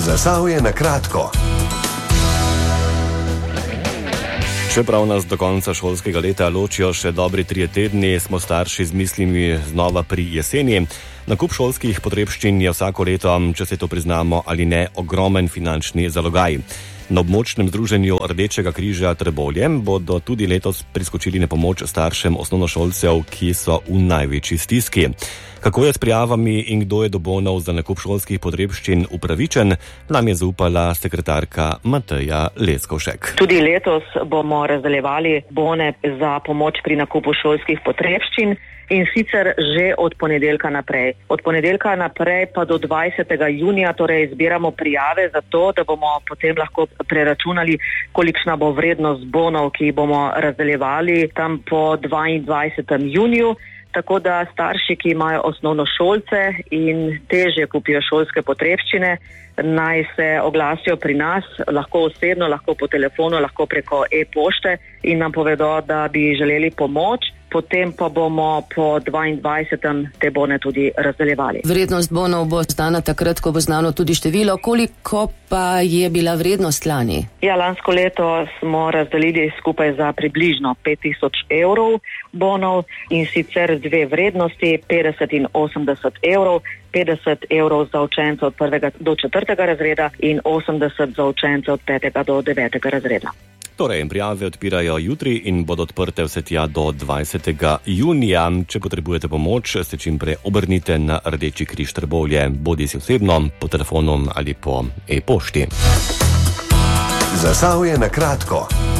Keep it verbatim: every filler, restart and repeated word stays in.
Zasavje na kratko. Čeprav nas do konca šolskega leta ločijo še dobri trije tedni, smo starši z mislimi znova pri jeseni. Nakup šolskih potrebščin je vsako leto, če se to priznamo ali ne, ogromen finančni zalogaj. Na območnem združenju Rdečega križa Trbovlje bodo tudi letos priskočili na pomoč staršem osnovnošolcev, ki so v največji stiski. Kako je s prijavami in kdo je do bonov za nakup šolskih potrebščin upravičen, nam je zaupala sekretarka Mateja Leskovšek. Tudi letos bomo razdeljevali bone za pomoč pri nakupu šolskih potrebščin. In sicer že od ponedeljka naprej. Od ponedeljka naprej pa do dvajsetega junija torej zbiramo prijave za to, da bomo potem lahko preračunali, kolikšna bo vrednost bonov, ki jih bomo razdeljevali tam po dvaindvajsetem juniju. Tako da starši, ki imajo osnovnošolce in težje kupijo šolske potrebščine, naj se oglasijo pri nas, lahko osebno, lahko po telefonu, lahko preko e-pošte in nam povedo, da bi želeli pomoč. Potem pa bomo po dvaindvajsetem te bone tudi razdeljevali. Vrednost bonov bo znana takrat, ko bo znano tudi število. Koliko pa je bila vrednost lani? Ja, lansko leto smo razdelili skupaj za približno pet tisoč evrov bonov in sicer dve vrednosti, petdeset in osemdeset evrov. petdeset evrov za učence od prvega do četrtega razreda in osemdeset za učence od petega do devetega razreda. Torej, prijave odpirajo jutri in bodo odprte vse tja do dvajsetega junija. Če potrebujete pomoč, se čim prej obrnite na Rdeči križ Trbovlje, bodi si osebno, po telefonu ali po e-pošti. Zasavje na kratko.